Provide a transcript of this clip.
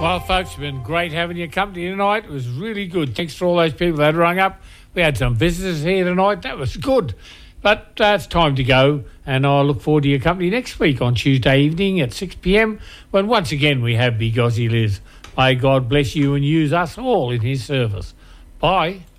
Well, folks, it's been great having your company tonight. It was really good. Thanks for all those people that rung up. We had some visitors here tonight. That was good. But it's time to go, and I look forward to your company next week on Tuesday evening at 6 p.m, when once again we have Big Aussie Liz. May God bless you and use us all in his service. Bye.